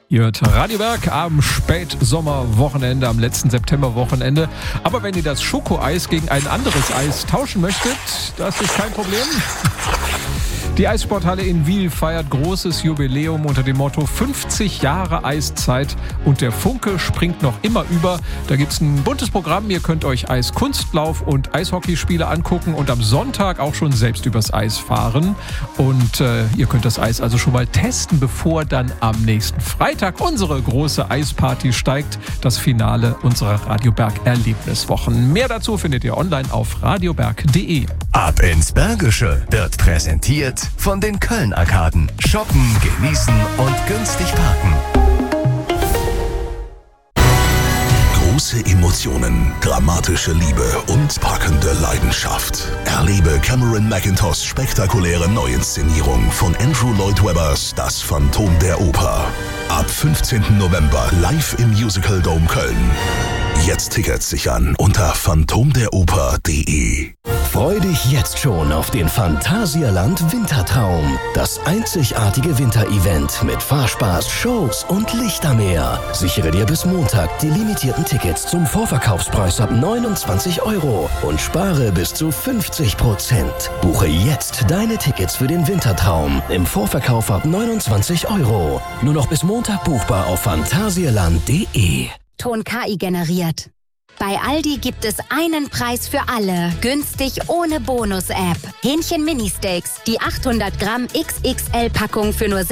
Ihr hört Radio Berg am Spätsommerwochenende, am letzten Septemberwochenende. Aber wenn ihr das Schokoeis gegen ein anderes Eis tauschen möchtet, das ist kein Problem. Die Eissporthalle in Wil feiert großes Jubiläum unter dem Motto 50 Jahre Eiszeit und der Funke springt noch immer über. Da gibt's ein buntes Programm. Ihr könnt euch Eiskunstlauf und Eishockeyspiele angucken und am Sonntag auch schon selbst übers Eis fahren. Und ihr könnt das Eis also schon mal testen, bevor dann am nächsten Freitag unsere große Eisparty steigt. Das Finale unserer Radio Berg Erlebniswochen. Mehr dazu findet ihr online auf radioberg.de. Ab ins Bergische wird präsentiert von den Köln-Arkaden. Shoppen, genießen und günstig parken. Große Emotionen, dramatische Liebe und packende Leidenschaft. Erlebe Cameron Mackintoshs spektakuläre Neuinszenierung von Andrew Lloyd Webbers Das Phantom der Oper. Ab 15. November live im Musical Dome Köln. Jetzt Tickets sichern unter phantomderoper.de. Freu dich jetzt schon auf den Phantasialand Wintertraum. Das einzigartige Winterevent mit Fahrspaß, Shows und Lichtermeer. Sichere dir bis Montag die limitierten Tickets zum Vorverkaufspreis ab 29 € und spare bis zu 50%. Buche jetzt deine Tickets für den Wintertraum im Vorverkauf ab 29 €. Nur noch bis Montag buchbar auf phantasialand.de. Ton KI generiert. Bei Aldi gibt es einen Preis für alle. Günstig ohne Bonus-App. Hähnchen Mini-Steaks. Die 800 Gramm XXL-Packung für nur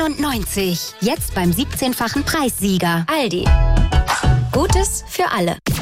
6,99 €. Jetzt beim 17-fachen Preissieger. Aldi. Gutes für alle.